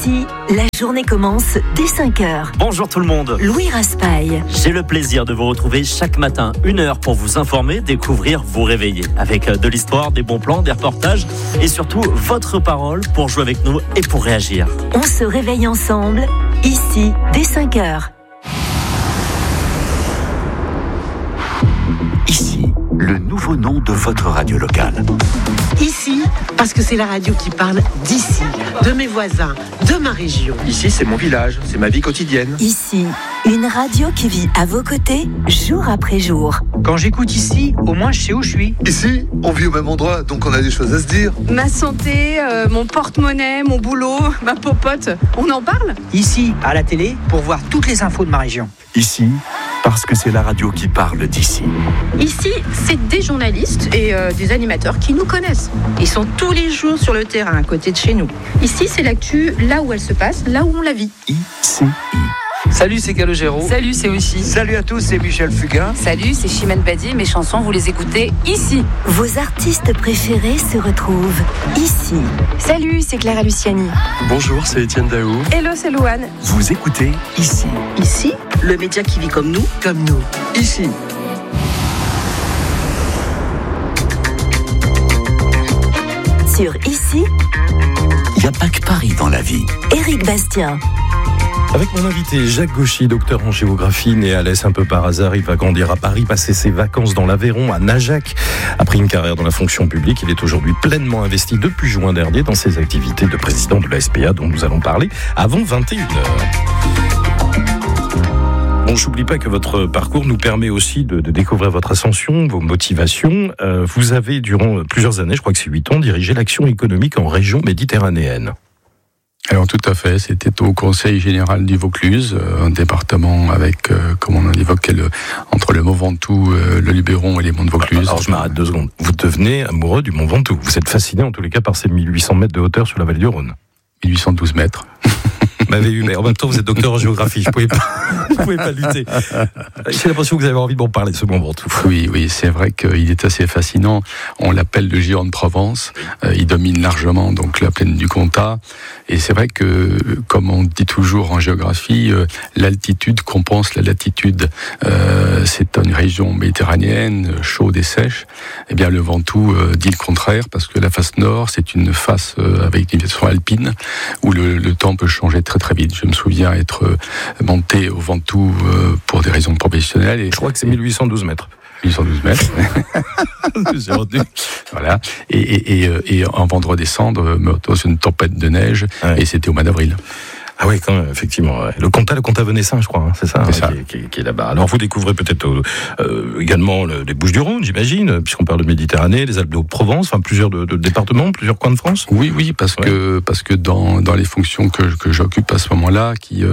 Ici, la journée commence dès 5h. Bonjour tout le monde. Louis Raspail. J'ai le plaisir de vous retrouver chaque matin, 1 heure pour vous informer, découvrir, vous réveiller. Avec de l'histoire, des bons plans, des reportages et surtout votre parole pour jouer avec nous et pour réagir. On se réveille ensemble, ici, dès 5h. Ici, le nouveau nom de votre radio locale. Ici, parce que c'est la radio qui parle d'ici, de mes voisins, de ma région. Ici, c'est mon village, c'est ma vie quotidienne. Ici, une radio qui vit à vos côtés, jour après jour. Quand j'écoute ici, au moins je sais où je suis. Ici, on vit au même endroit, donc on a des choses à se dire. Ma santé, mon porte-monnaie, mon boulot, ma popote, on en parle ? Ici, à la télé, pour voir toutes les infos de ma région. Ici, parce que c'est la radio qui parle d'ici. Ici, c'est des journalistes et des animateurs qui nous connaissent. Ils sont tous les jours sur le terrain, à côté de chez nous. Ici, c'est l'actu, là où elle se passe, là où on la vit. ICI. Salut, c'est Calogero. Salut, c'est Oshi. Salut à tous, c'est Michel Fugain. Salut, c'est Chimène Badi. Mes chansons, vous les écoutez ici. Vos artistes préférés se retrouvent ici. Salut, c'est Clara Luciani. Bonjour, c'est Étienne Daou. Hello, c'est Louane. Vous écoutez ici. Ici, le média qui vit comme nous. Ici. Sur Ici, Il n'y a pas que Paris dans la vie. Éric Bastien. Avec mon invité Jacques Gauchy, docteur en géographie, né à l'Est un peu par hasard, il va grandir à Paris, passer ses vacances dans l'Aveyron, à Najac. Après une carrière dans la fonction publique, il est aujourd'hui pleinement investi depuis juin dernier dans ses activités de président de la SPA, dont nous allons parler avant 21h. Bon, j'oublie pas que votre parcours nous permet aussi de découvrir votre ascension, vos motivations. Vous avez, durant plusieurs années, je crois que c'est 8 ans, dirigé l'action économique en région méditerranéenne. Alors tout à fait, c'était au Conseil général du Vaucluse, un département avec, comme on évoquait, entre le Mont Ventoux, le Luberon et les monts de Vaucluse. Alors je m'arrête 2 secondes. Vous devenez amoureux du Mont Ventoux. Vous êtes fasciné en tous les cas par ces 1800 mètres de hauteur sur la vallée du Rhône. 1812 mètres. Mais en même temps, vous êtes docteur en géographie, vous pouvez pas lutter. J'ai l'impression que vous avez envie de m'en parler, ce Mont Ventoux. Oui, c'est vrai qu'il est assez fascinant. On l'appelle le géant de Provence. Il domine largement donc la plaine du Comtat. Et c'est vrai que, comme on dit toujours en géographie, l'altitude compense la latitude. C'est une région méditerranéenne, chaude et sèche. Eh bien, le Ventoux dit le contraire, parce que la face nord, c'est une face avec une végétation alpine, où le temps peut changer très vite. Je me souviens être monté au Ventoux pour des raisons professionnelles. Et je crois que c'est 1812 mètres. 1812 mètres. J'ai retenu. Voilà. Et en vent de redescendre dans une tempête de neige. Ouais. Et c'était au mois d'avril. Ah oui, quand même, effectivement. Ouais. Le Comtat Venessin, je crois, c'est ça, qui est là-bas. Alors vous découvrez peut-être également les Bouches-du-Rhône, j'imagine, puisqu'on parle de Méditerranée, les Alpes de Haute-Provence, enfin plusieurs de départements, plusieurs coins de France. Oui, parce que dans les fonctions que j'occupe à ce moment-là,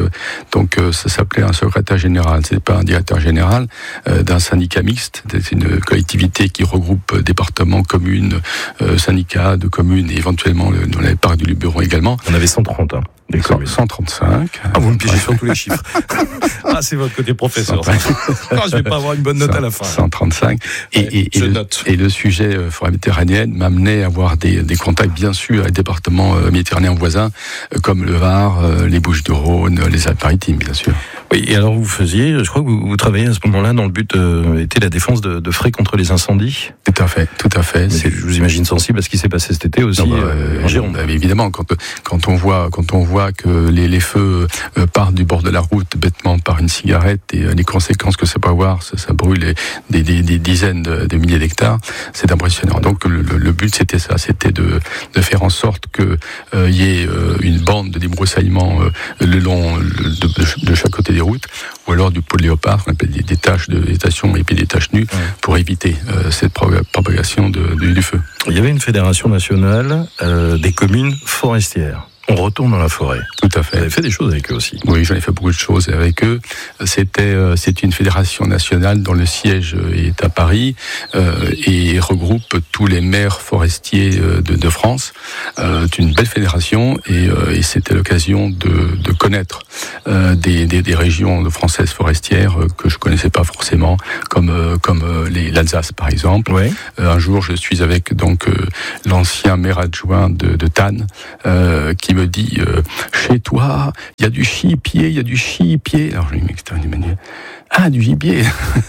ça s'appelait un secrétaire général, c'est pas un directeur général d'un syndicat mixte, c'est une collectivité qui regroupe départements, communes, syndicats de communes et éventuellement dans les parcs du Luberon également. On avait 130 hein. 135. Ah, vous me pigez sur tous les chiffres. Ah, c'est votre côté professeur. Je vais pas avoir une bonne note à la fin. 135. Et le sujet forêt méditerranéenne m'amenait à avoir des contacts, bien sûr, avec des départements méditerranéens voisins, comme le Var, les Bouches-du-Rhône, les Alpes-Maritimes, bien sûr. Oui, et alors je crois que vous travaillez à ce moment-là dans le but était la défense de frais contre les incendies. Tout à fait. Je vous imagine sensible à ce qui s'est passé cet été aussi en Gironde. Évidemment, quand on voit que les feux partent du bord de la route bêtement par une cigarette et les conséquences que ça peut avoir, ça brûle des dizaines de milliers d'hectares, c'est impressionnant. Donc le but c'était ça, c'était de faire en sorte que y ait une bande de débroussaillement le long de chaque côté des routes, ou alors du pot de léopard, qu'on appelle des taches de végétation et puis des taches nues, pour éviter cette propagation du feu. Il y avait une fédération nationale des communes forestières. On retourne dans la forêt. Tout à fait. Vous avez fait des choses avec eux aussi. Oui, j'en ai fait beaucoup de choses avec eux. C'est une fédération nationale dont le siège est à Paris et regroupe tous les maires forestiers de France. C'est une belle fédération et c'était l'occasion de connaître des régions françaises forestières que je connaissais pas forcément, comme l'Alsace par exemple. Ouais. Un jour, je suis avec l'ancien maire adjoint de Thann qui me me dit chez toi, il y a du chipier. Alors je lui dis du gibier.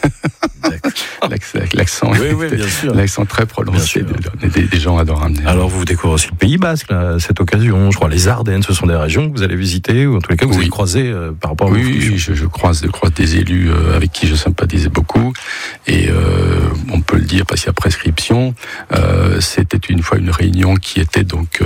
L'accent, oui, bien sûr. L'accent très prononcé des gens adorables. Alors vous découvrez aussi le Pays Basque là, à cette occasion. Je crois les Ardennes, ce sont des régions que vous allez visiter ou en tous les cas vous allez croiser par rapport à vos fonctions. Oui, je croise des élus avec qui je sympathisais beaucoup et on peut le dire parce qu'il y a prescription. C'était une fois une réunion qui était donc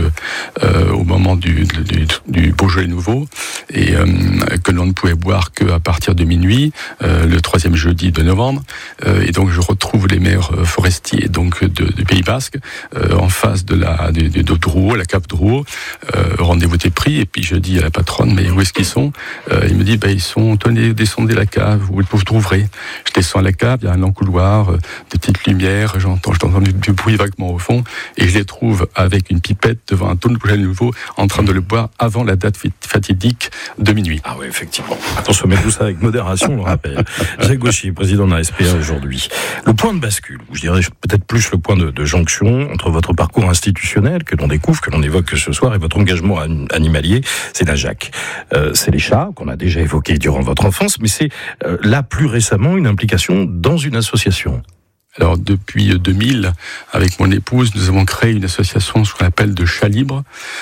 au moment du Beaujolais nouveau et que l'on ne pouvait boire qu'à partir de minuit, le 3e jeudi de novembre. Et donc je retrouve les maires forestiers donc du Pays Basque en face de Drouot, la cave Drouot. Rendez-vous est pris et puis je dis à la patronne mais où est-ce qu'ils sont? Il me dit ils sont, tenez, descendez la cave, vous trouverez. Je descends à la cave, il y a un long couloir, des petites lumières, j'entends du bruit vaguement au fond et je les trouve avec une pipette devant un tonneau de Beaujolais nouveau en train de le boire avant la date fatidique de minuit. Ah oui, effectivement. Attention, mais tout ça avec modération, on le rappelle. Jacques Gauchy, président de la SPA aujourd'hui. Le point de bascule, ou je dirais peut-être plus le point de jonction entre votre parcours institutionnel que l'on découvre, que l'on évoque ce soir, et votre engagement animalier, c'est Najac. C'est les chats qu'on a déjà évoqués durant votre enfance, mais c'est là plus récemment une implication dans une association. Alors depuis 2000, avec mon épouse, nous avons créé une association, ce qu'on appelle de chats libres,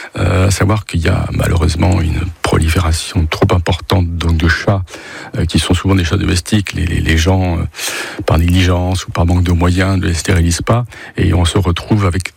à savoir qu'il y a malheureusement une prolifération trop importante donc de chats qui sont souvent des chats domestiques. Les gens, par négligence ou par manque de moyens, ne les stérilisent pas et on se retrouve avec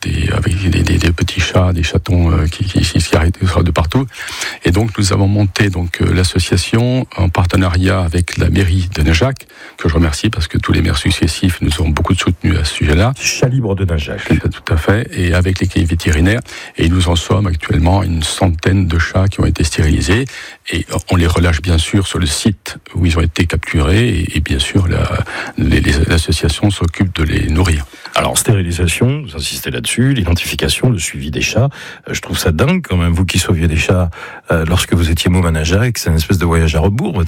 des petits chats, des chatons qui arrivent de partout. Et donc nous avons monté donc l'association en partenariat avec la mairie de Najac, que je remercie parce que tous les maires successifs nous ont beaucoup soutenu à ce sujet-là. Chat libre de Najac. Tout à fait. Et avec l'équipe vétérinaire. Et nous en sommes actuellement une centaine de chats qui ont été stérilisés. Et on les relâche bien sûr sur le site où ils ont été capturés. Et bien sûr, l'association s'occupe de les nourrir. Alors, stérilisation, vous insistez là-dessus, l'identification, le suivi des chats. Je trouve ça dingue quand même, vous qui sauviez des chats lorsque vous étiez môme à Najac. C'est une espèce de voyage à rebours.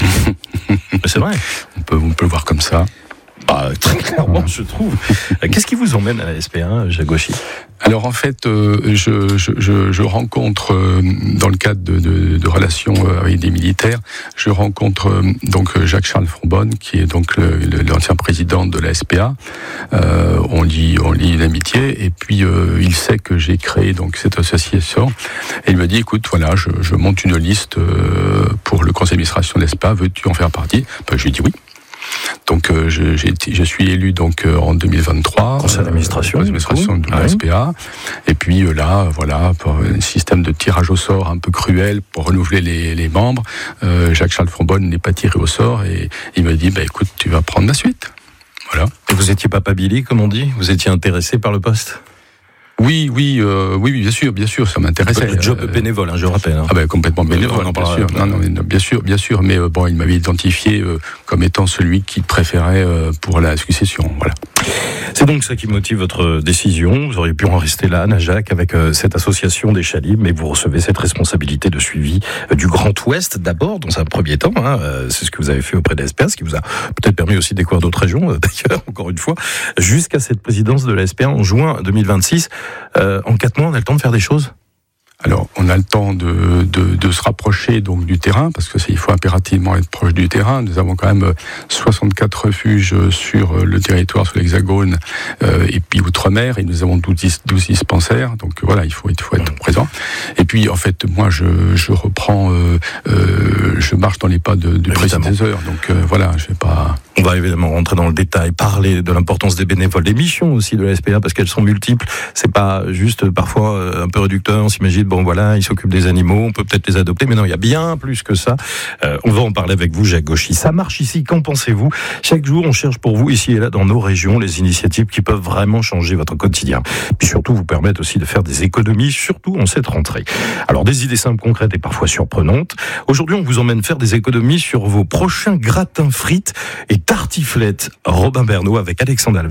C'est vrai. On peut le voir comme ça. Très clairement, je trouve. Qu'est-ce qui vous emmène à la SPA, Jacques Gauchy ? Alors en fait, je rencontre dans le cadre de relations avec des militaires, je rencontre donc Jacques-Charles Fronbonne, qui est donc l'ancien président de la SPA. On lit une amitié, et puis il sait que j'ai créé donc cette association, et il me dit écoute, voilà, je monte une liste pour le conseil d'administration de la SPA, veux-tu en faire partie ? Je lui dis oui. Donc je suis élu donc en 2023 conseil d'administration de la SPA et puis là voilà pour un système de tirage au sort un peu cruel pour renouveler les membres. Jacques-Charles Fronbonne n'est pas tiré au sort et il me dit écoute, tu vas prendre la suite. Voilà. Et vous étiez papa Billy, comme on dit, vous étiez intéressé par le poste ? Oui, bien sûr, ça m'intéressait. Le job bénévole, je rappelle. Complètement bénévole, bien sûr. Mais il m'avait identifié comme étant celui qu'il préférait pour la succession. Voilà. C'est donc ça qui motive votre décision. Vous auriez pu en rester là, Najac, avec cette association des chats libres, mais vous recevez cette responsabilité de suivi du Grand Ouest d'abord, dans un premier temps. C'est ce que vous avez fait auprès de la SPA, ce qui vous a peut-être permis aussi de découvrir d'autres régions, d'ailleurs, encore une fois, jusqu'à cette présidence de la SPA en juin 2026. En 4 mois, on a le temps de faire des choses ? Alors, on a le temps de se rapprocher donc du terrain, parce que il faut impérativement être proche du terrain. Nous avons quand même 64 refuges sur le territoire, sur l'Hexagone, et puis outre-mer, et nous avons 12 dispensaires. Donc voilà, il faut être présent. Et puis, en fait, moi, je reprends, je marche dans les pas du président des heures. Donc voilà, je vais pas. On va évidemment rentrer dans le détail, parler de l'importance des bénévoles, des missions aussi de la SPA, parce qu'elles sont multiples. C'est pas juste parfois un peu réducteur. On s'imagine, ils s'occupent des animaux, on peut peut-être les adopter, mais non, il y a bien plus que ça. On va en parler avec vous, Jacques Gauchy. Ça marche ici, qu'en pensez-vous ? Chaque jour, on cherche pour vous, ici et là, dans nos régions, les initiatives qui peuvent vraiment changer votre quotidien. Puis surtout, vous permettre aussi de faire des économies, surtout en cette rentrée. Alors, des idées simples, concrètes et parfois surprenantes. Aujourd'hui, on vous emmène faire des économies sur vos prochains gratins frites et tartiflettes. Robin Bernot avec Alexandre Alves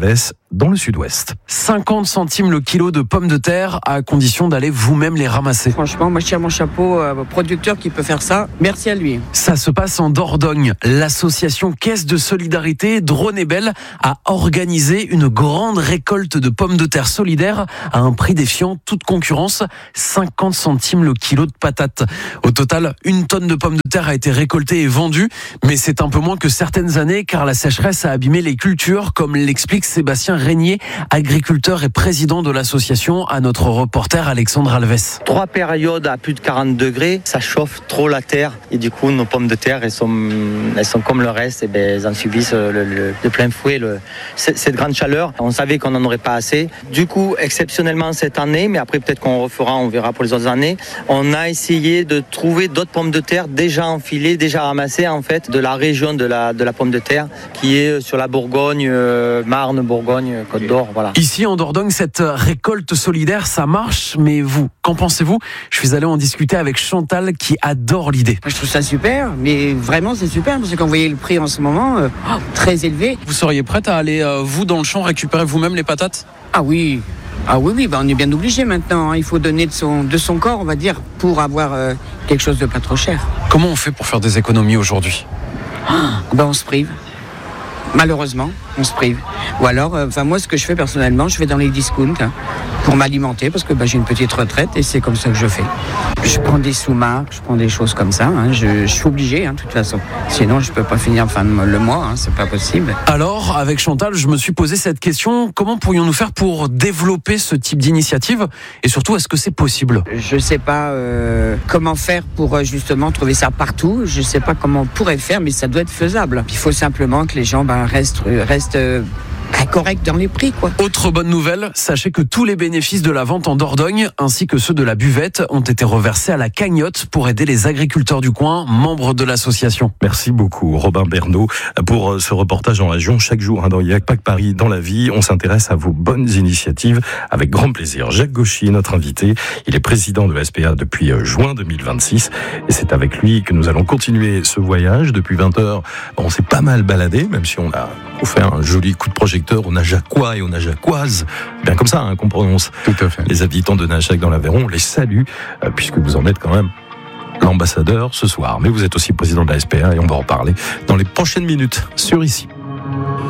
dans le sud-ouest. 50 centimes le kilo de pommes de terre à condition d'aller vous-même les ramasser. Franchement, moi je tire mon chapeau au producteur qui peut faire ça. Merci à lui. Ça se passe en Dordogne. L'association Caisse de Solidarité Drône et Belle a organisé une grande récolte de pommes de terre solidaires à un prix défiant toute concurrence, 50 centimes le kilo de patates. Au total, 1 tonne de pommes de terre a été récoltée et vendue, mais c'est un peu moins que certaines années car la sécheresse a abîmé les cultures, comme l'explique Sébastien Régnier, agriculteur et président de l'association, à notre reporter Alexandre Alves. 3 périodes à plus de 40 degrés, ça chauffe trop la terre et du coup nos pommes de terre elles sont comme le reste, et elles en subissent de plein fouet cette grande chaleur. On savait qu'on n'en aurait pas assez. Du coup, exceptionnellement cette année, mais après peut-être qu'on refera, on verra pour les autres années, on a essayé de trouver d'autres pommes de terre déjà enfilées, déjà ramassées en fait de la région de la pomme de terre qui est sur la Bourgogne, Marne, Bourgogne, Côte d'Or, voilà. Ici en Dordogne, cette récolte solidaire, ça marche, mais vous, qu'en pensez-vous ? Je suis allé en discuter avec Chantal qui adore l'idée. Je trouve ça super, mais vraiment c'est super parce que quand vous voyez le prix en ce moment, très élevé. Vous seriez prête à aller, vous, dans le champ, récupérer vous-même les patates ? Ah oui, on est bien obligé maintenant. Il faut donner de son corps, on va dire, pour avoir quelque chose de pas trop cher. Comment on fait pour faire des économies aujourd'hui ? On se prive. Malheureusement, on se prive. Ou alors, moi, ce que je fais personnellement, je vais dans les discounts pour m'alimenter parce que j'ai une petite retraite et c'est comme ça que je fais. Je prends des sous-marques, je prends des choses comme ça. Je suis obligé, de toute façon. Sinon, je peux pas finir le mois, c'est pas possible. Alors, avec Chantal, je me suis posé cette question. Comment pourrions-nous faire pour développer ce type d'initiative ? Et surtout, est-ce que c'est possible ? Je sais pas comment faire pour justement trouver ça partout. Je sais pas comment on pourrait le faire, mais ça doit être faisable. Il faut simplement que les gens restent correct dans les prix, quoi. Autre bonne nouvelle, sachez que tous les bénéfices de la vente en Dordogne, ainsi que ceux de la buvette, ont été reversés à la cagnotte pour aider les agriculteurs du coin, membres de l'association. Merci beaucoup, Robin Bernot, pour ce reportage en région. Chaque jour, dans Il n'y a pas que Paris dans la vie, on s'intéresse à vos bonnes initiatives avec grand plaisir. Jacques Gauchy, notre invité, il est président de la SPA depuis juin 2026 et c'est avec lui que nous allons continuer ce voyage. Depuis 20h, on s'est pas mal baladé, même si on a offert un joli coup de projecteur aux Najacois et aux Najacoises, bien comme ça qu'on prononce. Tout à fait. Les habitants de Najac dans l'Aveyron, on les salue, puisque vous en êtes quand même l'ambassadeur ce soir. Mais vous êtes aussi président de la SPA et on va en parler dans les prochaines minutes sur Ici.